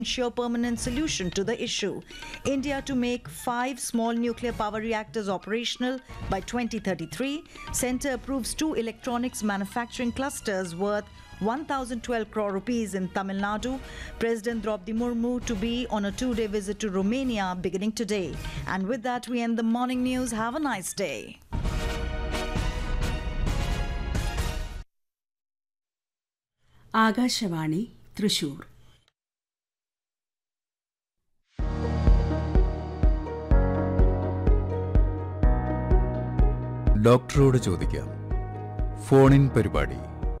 ensure permanent solution to the issue. India to make 5 small nuclear power reactors operational by 2033. Centre approves 2 electronics manufacturing clusters worth 1,012 crore rupees in Tamil Nadu. President Draupadi Murmu to be on a 2-day visit to Romania beginning today. And with that, we end the morning news. Have a nice day. Akashvani Thrissur. ഡോക്ടറോട് ചോദിക്കാം. ഫോണിൻ പരിപാടി.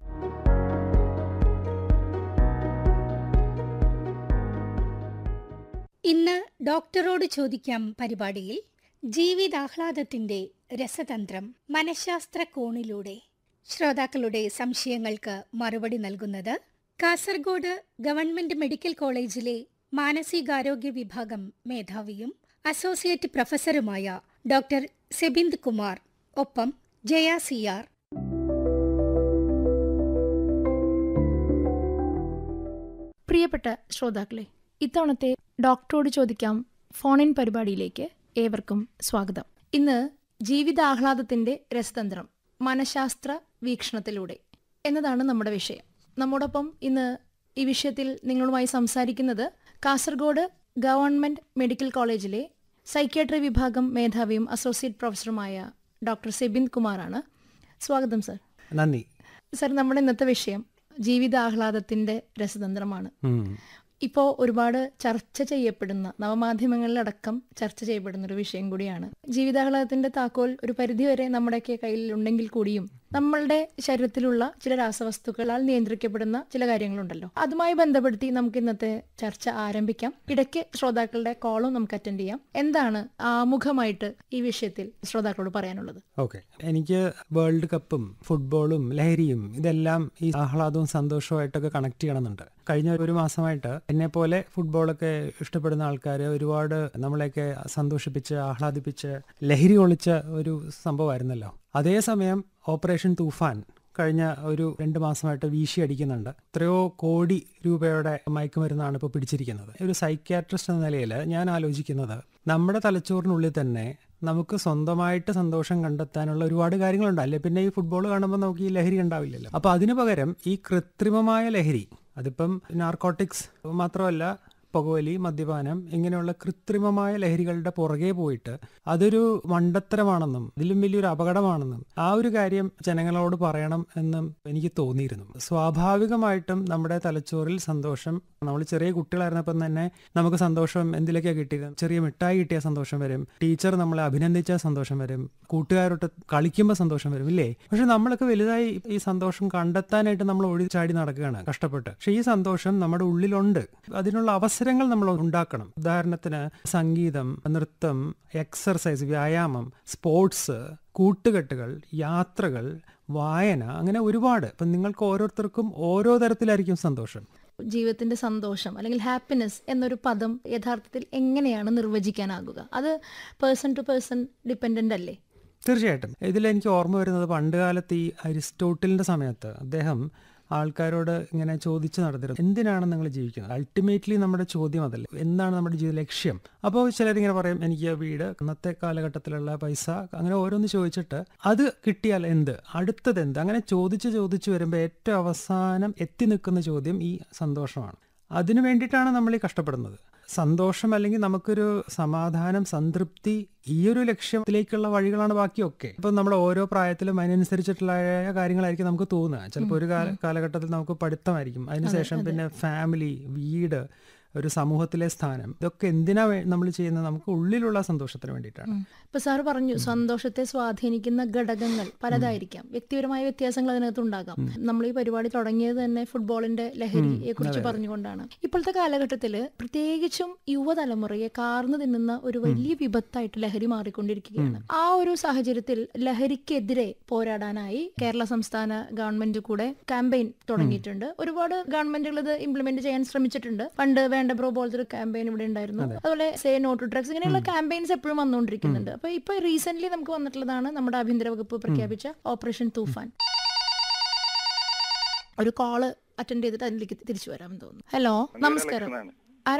ഇന്ന് ഡോക്ടറോട് ചോദിക്കാം പരിപാടിയിൽ ജീവിതാഹ്ലാദത്തിന്റെ രസതന്ത്രം മനഃശാസ്ത്ര കോണിലൂടെ ശ്രോതാക്കളുടെ സംശയങ്ങൾക്ക് മറുപടി നൽകുന്നത് കാസർഗോഡ് ഗവൺമെന്റ് മെഡിക്കൽ കോളേജിലെ മാനസികാരോഗ്യ വിഭാഗം മേധാവിയും അസോസിയേറ്റ് പ്രൊഫസറുമായ ഡോക്ടർ സെബിന്ദ് കുമാർ, ഒപ്പം ജയ സിയാർ. പ്രിയപ്പെട്ട ശ്രോതാക്കളെ, ഇത്തവണത്തെ ഡോക്ടറോട് ചോദിക്കാം ഫോണിൻ പരിപാടിയിലേക്ക് ഏവർക്കും സ്വാഗതം. ഇന്ന് ജീവിതാഹ്ലാദത്തിന്റെ രസതന്ത്രം മനഃശാസ്ത്ര വീക്ഷണത്തിലൂടെ എന്നതാണ് നമ്മുടെ വിഷയം. നമ്മോടൊപ്പം ഇന്ന് ഈ വിഷയത്തിൽ നിങ്ങളുമായി സംസാരിക്കുന്നത് കാസർഗോഡ് ഗവൺമെന്റ് മെഡിക്കൽ കോളേജിലെ സൈക്യാട്രി വിഭാഗം മേധാവിയും അസോസിയേറ്റ് പ്രൊഫസറുമായ ഡോക്ടർ സെബിന്ദ് കുമാറാണ്. സ്വാഗതം സർ. നന്ദി സർ. നമ്മുടെ ഇന്നത്തെ വിഷയം ജീവിതാഹ്ലാദത്തിന്റെ രസതന്ത്രമാണ്. ഇപ്പോൾ ഒരുപാട് ചർച്ച ചെയ്യപ്പെടുന്ന, നവമാധ്യമങ്ങളിലടക്കം ചർച്ച ചെയ്യപ്പെടുന്ന ഒരു വിഷയം കൂടിയാണ്. ജീവിതാഹ്ലാദത്തിന്റെ താക്കോൽ ഒരു പരിധിവരെ നമ്മുടെയൊക്കെ കയ്യിൽ ഉണ്ടെങ്കിൽ കൂടിയും നമ്മളുടെ ശരീരത്തിലുള്ള ചില രാസവസ്തുക്കളാൽ നിയന്ത്രിക്കപ്പെടുന്ന ചില കാര്യങ്ങളുണ്ടല്ലോ. അതുമായി ബന്ധപ്പെടുത്തി നമുക്ക് ഇന്നത്തെ ചർച്ച ആരംഭിക്കാം. ഇടയ്ക്ക് ശ്രോതാക്കളുടെ കോളും നമുക്ക് അറ്റൻഡ് ചെയ്യാം. എന്താണ് ആമുഖമായിട്ട് ഈ വിഷയത്തിൽ ശ്രോതാക്കളോട് പറയാനുള്ളത്? ഓക്കെ, എനിക്ക് വേൾഡ് കപ്പും ഫുട്ബോളും ലഹരിയും ഇതെല്ലാം ഈ ആഹ്ലാദവും സന്തോഷവുമായിട്ടൊക്കെ കണക്ട് ചെയ്യണമെന്നുണ്ട്. കഴിഞ്ഞ ഒരു മാസമായിട്ട് എന്നെ പോലെ ഫുട്ബോളൊക്കെ ഇഷ്ടപ്പെടുന്ന ആൾക്കാർ ഒരുപാട് നമ്മളെയൊക്കെ സന്തോഷിപ്പിച്ച് ആഹ്ലാദിപ്പിച്ച് ലഹരി കൊള്ളിച്ച ഒരു സംഭവമായിരുന്നല്ലോ. അതേസമയം ഓപ്പറേഷൻ തൂഫാൻ കഴിഞ്ഞ ഒരു 2 മാസമായിട്ട് വീശി അടിക്കുന്നുണ്ട്. എത്രയോ കോടി രൂപയുടെ മയക്കുമരുന്നാണ് ഇപ്പോൾ പിടിച്ചിരിക്കുന്നത്. ഒരു സൈക്യാട്രിസ്റ്റ് എന്ന നിലയിൽ ഞാൻ ആലോചിക്കുന്നത്, നമ്മുടെ തലച്ചോറിനുള്ളിൽ തന്നെ നമുക്ക് സ്വന്തമായിട്ട് സന്തോഷം കണ്ടെത്താനുള്ള ഒരുപാട് കാര്യങ്ങളുണ്ട്. അല്ലെ പിന്നെ ഈ ഫുട്ബോൾ കാണുമ്പോൾ നമുക്ക് ഈ ലഹരി ഉണ്ടാവില്ലല്ലോ. അപ്പോൾ അതിനു പകരം ഈ കൃത്രിമമായ ലഹരി, അതിപ്പം നാർക്കോട്ടിക്സ് മാത്രമല്ല, പുകവലി, മദ്യപാനം, ഇങ്ങനെയുള്ള കൃത്രിമമായ ലഹരികളുടെ പുറകെ പോയിട്ട് അതൊരു മണ്ടത്തരമാണെന്നും ഇതിലും വലിയൊരു അപകടമാണെന്നും ആ ഒരു കാര്യം ജനങ്ങളോട് പറയണം എന്നും എനിക്ക് തോന്നിയിരുന്നു. സ്വാഭാവികമായിട്ടും നമ്മുടെ തലച്ചോറിൽ സന്തോഷം, നമ്മൾ ചെറിയ കുട്ടികളായിരുന്നപ്പം തന്നെ നമുക്ക് സന്തോഷം എന്തിലൊക്കെയാണ് കിട്ടിയത്? ചെറിയ മിഠായി കിട്ടിയ സന്തോഷം വരും, ടീച്ചർ നമ്മളെ അഭിനന്ദിച്ച സന്തോഷം വരും, കൂട്ടുകാരോട്ട് കളിക്കുമ്പോൾ സന്തോഷം വരും, ഇല്ലേ? പക്ഷെ നമ്മളൊക്കെ വലുതായി ഈ സന്തോഷം കണ്ടെത്താനായിട്ട് നമ്മൾ ഓടിച്ചാടി നടക്കുകയാണ് കഷ്ടപ്പെട്ട്. പക്ഷെ ഈ സന്തോഷം നമ്മുടെ ഉള്ളിലുണ്ട്. അതിനുള്ള അവസരങ്ങൾ നമ്മൾ ഉണ്ടാക്കണം. ഉദാഹരണത്തിന് സംഗീതം, നൃത്തം, എക്സർസൈസ്, വ്യായാമം, സ്പോർട്സ്, കൂട്ടുകെട്ടുകൾ, യാത്രകൾ, വായന, അങ്ങനെ ഒരുപാട്. അപ്പം നിങ്ങൾക്ക് ഓരോരുത്തർക്കും ഓരോ തരത്തിലായിരിക്കും സന്തോഷം. ജീവിതത്തിന്റെ സന്തോഷം അല്ലെങ്കിൽ ഹാപ്പിനെസ് എന്നൊരു പദം യഥാർത്ഥത്തിൽ എങ്ങനെയാണ് നിർവചിക്കാനാകുക? അത് പേഴ്സൺ ടു പേഴ്സൺ ഡിപ്പെൻഡന്റ് അല്ലേ? തീർച്ചയായിട്ടും. ഇതിലെനിക്ക് ഓർമ്മ വരുന്നത് പണ്ട് കാലത്ത് ഈ അരിസ്റ്റോട്ടിലിന്റെ സമയത്ത് അദ്ദേഹം ആൾക്കാരോട് ഇങ്ങനെ ചോദിച്ചു നടത്തിയിരുന്നു, എന്തിനാണ് നിങ്ങൾ ജീവിക്കുന്നത്? അൾട്ടിമേറ്റ്ലി നമ്മുടെ ചോദ്യം അതല്ലേ, എന്താണ് നമ്മുടെ ജീവിത ലക്ഷ്യം? അപ്പോൾ ചിലരിങ്ങനെ പറയും, എനിക്ക് വീട്, അന്നത്തെ കാലഘട്ടത്തിലുള്ള പൈസ, അങ്ങനെ ഓരോന്ന് ചോദിച്ചിട്ട് അത് കിട്ടിയാൽ എന്ത്, അടുത്തത് എന്ത്, അങ്ങനെ ചോദിച്ച് വരുമ്പോൾ ഏറ്റവും അവസാനം എത്തി നിൽക്കുന്ന ചോദ്യം ഈ സന്തോഷമാണ്. അതിനു വേണ്ടിയിട്ടാണ് നമ്മൾ ഈ കഷ്ടപ്പെടുന്നത്. സന്തോഷം അല്ലെങ്കിൽ നമുക്കൊരു സമാധാനം, സംതൃപ്തി, ഈ ഒരു ലക്ഷ്യത്തിലേക്കുള്ള വഴികളാണ് ബാക്കിയൊക്കെ. ഇപ്പം നമ്മൾ ഓരോ പ്രായത്തിലും അതിനനുസരിച്ചിട്ടുള്ള കാര്യങ്ങളായിരിക്കും നമുക്ക് തോന്നുക. ചിലപ്പോൾ ഒരു കാലഘട്ടത്തിൽ നമുക്ക് പഠിത്തമായിരിക്കും, അതിനുശേഷം പിന്നെ ഫാമിലി, വീട്, ഒരു സമൂഹത്തിലെ സ്ഥാനം, ഇതൊക്കെ എന്തിനാ നമ്മൾ ചെയ്യുന്നത്? നമുക്ക് ഉള്ളിലുള്ള സന്തോഷത്തിന് വേണ്ടിയിട്ടാണ്. ഇപ്പൊ സാറ് പറഞ്ഞു സന്തോഷത്തെ സ്വാധീനിക്കുന്ന ഘടകങ്ങൾ പലതായിരിക്കാം, വ്യക്തിപരമായ വ്യത്യാസങ്ങൾ അതിനകത്ത് ഉണ്ടാകാം. നമ്മൾ ഈ പരിപാടി തുടങ്ങിയത് തന്നെ ഫുട്ബോളിന്റെ ലഹരിയെ കുറിച്ച് പറഞ്ഞുകൊണ്ടാണ്. ഇപ്പോഴത്തെ കാലഘട്ടത്തില് പ്രത്യേകിച്ചും യുവതലമുറയെ കാർന്നു തിന്നുന്ന ഒരു വലിയ വിപത്തായിട്ട് ലഹരി മാറിക്കൊണ്ടിരിക്കുകയാണ്. ആ ഒരു സാഹചര്യത്തിൽ ലഹരിക്കെതിരെ പോരാടാനായി കേരള സംസ്ഥാന ഗവൺമെന്റ് കൂടെ ക്യാമ്പയിൻ തുടങ്ങിയിട്ടുണ്ട്. ഒരുപാട് ഗവൺമെന്റുകൾ ഇത് ഇംപ്ലിമെന്റ് ചെയ്യാൻ ശ്രമിച്ചിട്ടുണ്ട്. പണ്ട് വേണ്ട ബ്രോ പോലത്തെ ഒരു ക്യാമ്പയിൻ ഇവിടെ ഉണ്ടായിരുന്നു. അതുപോലെ സേ നോ ടു ഡ്രഗ്സ്, ഇങ്ങനെയുള്ള ക്യാമ്പയിൻസ് എപ്പോഴും വന്നുകൊണ്ടിരിക്കുന്നുണ്ട്. അപ്പൊ ഇപ്പൊ റീസെന്റ് നമുക്ക് വന്നിട്ടുള്ളതാണ് നമ്മുടെ ആഭ്യന്തര വകുപ്പ് പ്രഖ്യാപിച്ച ഓപ്പറേഷൻ തൂഫാൻ. ഒരു കോള് അറ്റൻഡ് ചെയ്തിട്ട് അതിലേക്ക് തിരിച്ചു വരാമെന്ന് തോന്നുന്നു. ഹലോ, നമസ്കാരം.